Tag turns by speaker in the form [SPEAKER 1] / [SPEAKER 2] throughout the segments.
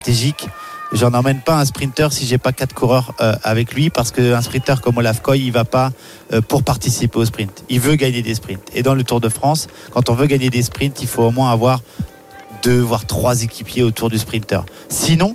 [SPEAKER 1] stratégique. J'en emmène pas un sprinter si j'ai pas 4 coureurs avec lui, parce qu'un sprinter comme Olaf Koy, il va pas pour participer au sprint. Il veut gagner des sprints. Et dans le Tour de France, quand on veut gagner des sprints, il faut au moins avoir 2 voire 3 équipiers autour du sprinter. Sinon,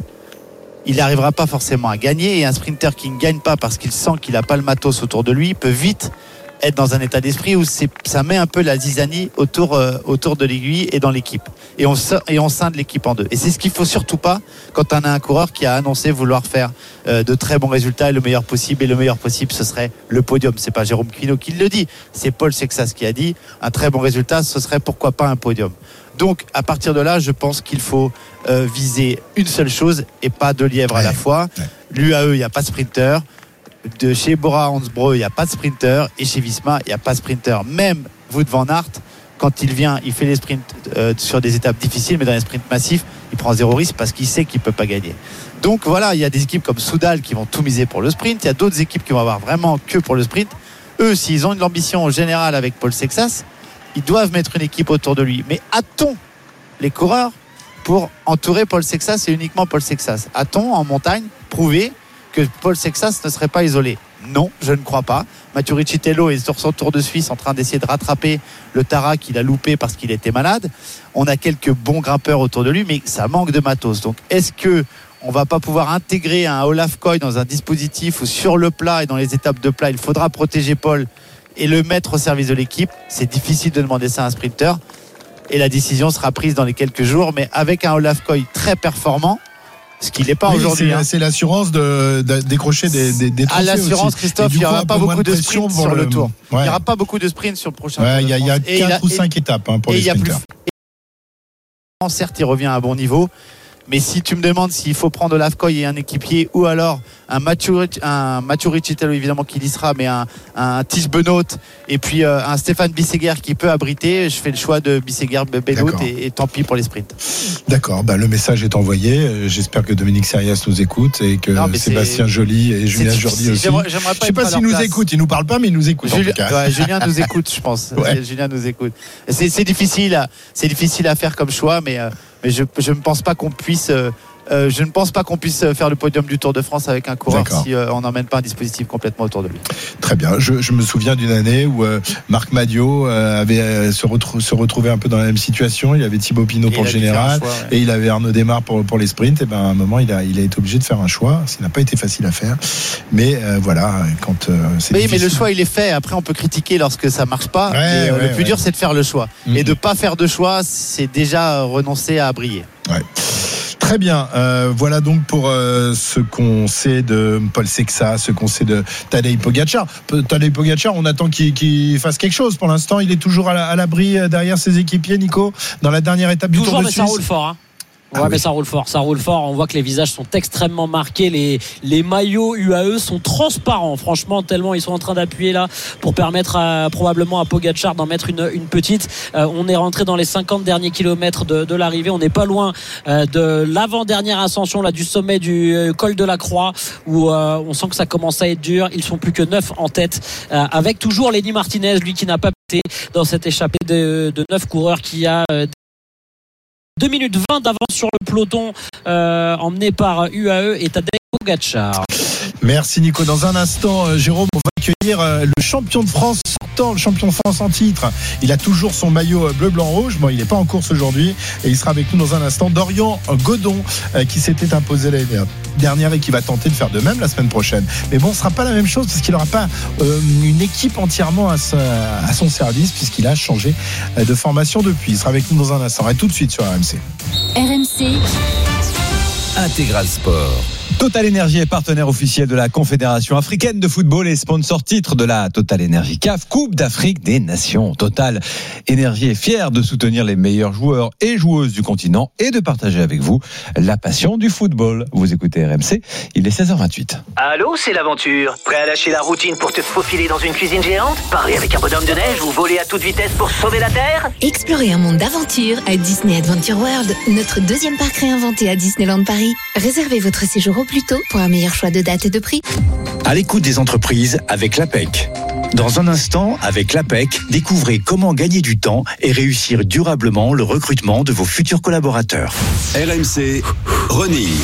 [SPEAKER 1] il n'arrivera pas forcément à gagner, et un sprinter qui ne gagne pas parce qu'il sent qu'il n'a pas le matos autour de lui peut vite être dans un état d'esprit où ça met un peu la zizanie autour de l'aiguille et dans l'équipe. Et on scinde l'équipe en deux. Et c'est ce qu'il faut surtout pas quand on a un coureur qui a annoncé vouloir faire de très bons résultats et le meilleur possible. Et le meilleur possible, ce serait le podium. C'est pas Jérôme Quinault qui le dit, c'est Paul Sexas qui a dit un très bon résultat, ce serait pourquoi pas un podium. Donc à partir de là, je pense qu'il faut viser une seule chose et pas 2 lièvres à la fois. L'UAE, il n'y a pas de sprinter. De chez Bora Hansgrohe, il n'y a pas de sprinter, et chez Visma, il n'y a pas de sprinter. Même Wout van Aert, quand il vient, il fait les sprints sur des étapes difficiles, mais dans les sprints massifs, il prend 0 risque parce qu'il sait qu'il ne peut pas gagner. Donc voilà, il y a des équipes comme Soudal qui vont tout miser pour le sprint. Il y a d'autres équipes qui vont avoir vraiment que pour le sprint. Eux, s'ils ont une ambition générale avec Paul Sexas, ils doivent mettre une équipe autour de lui. Mais a-t-on les coureurs pour entourer Paul Sexas et uniquement Paul Sexas? A-t-on en montagne prouvé que Paul Sexas ne serait pas isolé? Non, je ne crois pas. Mathieu Riccitello est sur son Tour de Suisse en train d'essayer de rattraper le Tara qu'il a loupé parce qu'il était malade. On a quelques bons grimpeurs autour de lui, mais ça manque de matos. Donc est-ce que on va pas pouvoir intégrer un Olaf Koy dans un dispositif où sur le plat et dans les étapes de plat, il faudra protéger Paul et le mettre au service de l'équipe? C'est difficile de demander ça à un sprinter, et la décision sera prise dans les quelques jours. Mais avec un Olaf Koy très performant, ce qu'il n'est pas aujourd'hui.
[SPEAKER 2] C'est l'assurance de décrocher des trophées.
[SPEAKER 1] À l'assurance,
[SPEAKER 2] aussi.
[SPEAKER 1] Christophe, il n'y aura pas beaucoup de sprints sur le Tour.
[SPEAKER 2] Ouais.
[SPEAKER 1] Il n'y aura pas beaucoup de sprints sur le prochain Tour.
[SPEAKER 2] Il y a 4 ou 5 étapes pour les sprinters.
[SPEAKER 1] Certes, il revient à un bon niveau. Mais si tu me demandes s'il faut prendre Olaf Koy et un équipier, ou alors un Mathieu Riccitello évidemment qui y sera, mais un Tish Benoît et puis un Stéphane Bisseguer qui peut abriter, je fais le choix de Bisseguer Benoît, et tant pis pour les sprints.
[SPEAKER 2] D'accord, le message est envoyé. J'espère que Dominique Sérias nous écoute et que Sébastien Joly et Julien Jourdi aussi. Je sais pas s'il nous écoute, il nous parle pas, mais il nous écoute en tout cas.
[SPEAKER 1] Julien nous écoute, je pense. Ouais. Julien nous écoute. C'est difficile à faire comme choix, mais je ne pense pas qu'on puisse faire le podium du Tour de France avec un coureur si on n'emmène pas un dispositif complètement autour de lui.
[SPEAKER 2] Très bien. Je me souviens d'une année où Marc Madiot avait se retrouvait un peu dans la même situation. Il avait Thibaut Pinot pour le général, et il avait Arnaud Démare pour les sprints. Et à un moment, il a été obligé de faire un choix. Ça n'a pas été facile à faire. Mais voilà, quand c'est difficile.
[SPEAKER 1] Mais le choix, il est fait. Après, on peut critiquer lorsque ça marche pas. Le plus dur, c'est de faire le choix. Et de pas faire de choix, c'est déjà renoncer à briller.
[SPEAKER 2] Ouais. Très bien, voilà donc pour ce qu'on sait de Paul Sexas, ce qu'on sait de Tadej Pogačar. Tadej Pogačar, on attend qu'il fasse quelque chose. Pour l'instant, il est toujours à l'abri derrière ses équipiers, Nico, dans la dernière étape du Tour de Suisse.
[SPEAKER 3] Ça roule fort, mais ça roule fort. On voit que les visages sont extrêmement marqués. Les maillots UAE sont transparents, franchement, tellement ils sont en train d'appuyer là pour permettre probablement à Pogačar d'en mettre une petite. On est rentré dans les 50 derniers kilomètres de l'arrivée. On n'est pas loin de l'avant-dernière ascension là, du sommet du col de la Croix, où on sent que ça commence à être dur. Ils sont plus que 9 en tête, avec toujours Lenny Martinez, lui qui n'a pas été dans cette échappée de 9 coureurs, qui a 2 minutes 20 d'avance sur le peloton, emmené par UAE et Tadej Pogačar.
[SPEAKER 2] Merci Nico. Dans un instant, Jérôme, on va accueillir le champion de France sortant, le champion de France en titre. Il a toujours son maillot bleu, blanc, rouge. Bon, il n'est pas en course aujourd'hui et il sera avec nous dans un instant. Dorian Godon, qui s'était imposé l'année dernière et qui va tenter de faire de même la semaine prochaine. Mais bon, ce ne sera pas la même chose parce qu'il n'aura pas une équipe entièrement à son service, puisqu'il a changé de formation depuis. Il sera avec nous dans un instant. Et tout de suite sur RMC.
[SPEAKER 4] RMC
[SPEAKER 5] Intégral Sport.
[SPEAKER 6] Total Energy est partenaire officiel de la Confédération africaine de football et sponsor titre de la Total Energy CAF Coupe d'Afrique des Nations. Total Energy est fier de soutenir les meilleurs joueurs et joueuses du continent et de partager avec vous la passion du football. Vous écoutez RMC, il est 16h28.
[SPEAKER 7] Allô, c'est l'aventure. Prêt à lâcher la routine pour te faufiler dans une cuisine géante? Parler avec un bonhomme de neige ou voler à toute vitesse pour sauver la Terre?
[SPEAKER 4] Explorer un monde d'aventure à Disney Adventure World, notre deuxième parc réinventé à Disneyland Paris. Réservez votre séjour au plus tôt pour un meilleur choix de date et de prix.
[SPEAKER 5] À l'écoute des entreprises avec l'APEC.
[SPEAKER 8] Dans un instant, avec l'APEC, découvrez comment gagner du temps et réussir durablement le recrutement de vos futurs collaborateurs.
[SPEAKER 5] RMC, Running.